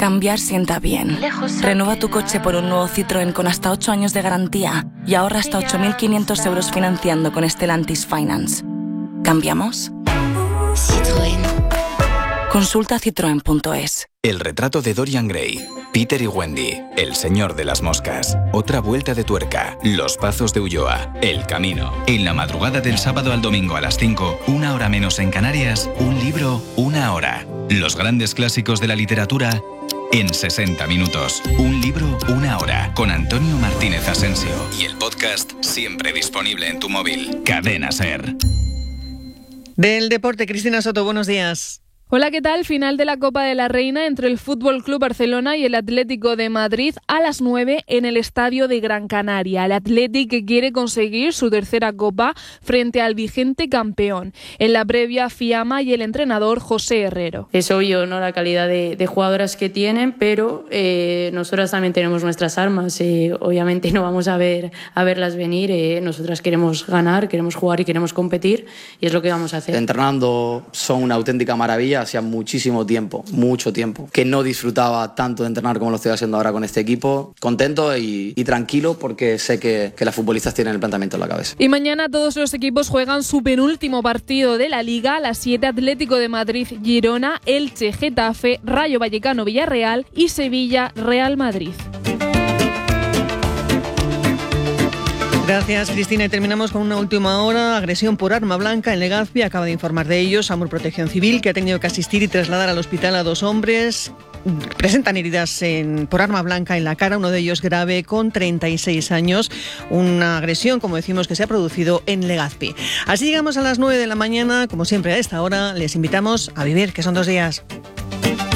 Cambiar sienta bien. Renueva tu coche por un nuevo Citroën con hasta 8 años de garantía y ahorra hasta 8.500 euros financiando con Stellantis Finance. ¿Cambiamos? Citroën. Consulta citroen.es. El retrato de Dorian Gray, Peter y Wendy, El señor de las moscas, Otra vuelta de tuerca, Los pazos de Ulloa, El camino. En la madrugada del sábado al domingo a las 5, 1 hora menos en Canarias, un libro, 1 hora. Los grandes clásicos de la literatura en 60 minutos. Un libro, 1 hora. Con Antonio Martínez Asensio. Y el podcast siempre disponible en tu móvil. Cadena SER. Del deporte, Cristina Soto, buenos días. Hola, ¿qué tal? Final de la Copa de la Reina entre el Fútbol Club Barcelona y el Atlético de Madrid a las 9 en el Estadio de Gran Canaria. El Atlético que quiere conseguir su tercera Copa frente al vigente campeón. En la previa, Fiamma y el entrenador José Herrero. Es obvio, ¿no?, la calidad de jugadoras que tienen, pero nosotras también tenemos nuestras armas. Obviamente no vamos a verlas venir. Nosotras queremos ganar, queremos jugar y queremos competir, y es lo que vamos a hacer. Entrenando son una auténtica maravilla. Hacía muchísimo tiempo, mucho tiempo, que no disfrutaba tanto de entrenar como lo estoy haciendo ahora con este equipo. Contento y tranquilo porque sé que las futbolistas tienen el planteamiento en la cabeza. Y mañana todos los equipos juegan su penúltimo partido de la Liga. A las 7, Atlético de Madrid, Girona, Elche, Getafe, Rayo Vallecano, Villarreal y Sevilla, Real Madrid. Gracias, Cristina. Y terminamos con una última hora. Agresión por arma blanca en Legazpi. Acaba de informar de ello SAMUR Protección Civil, que ha tenido que asistir y trasladar al hospital a 2 hombres. Presentan heridas por arma blanca en la cara, uno de ellos grave, con 36 años. Una agresión, como decimos, que se ha producido en Legazpi. Así llegamos a las 9 de la mañana. Como siempre a esta hora, les invitamos a vivir, que son 2 días.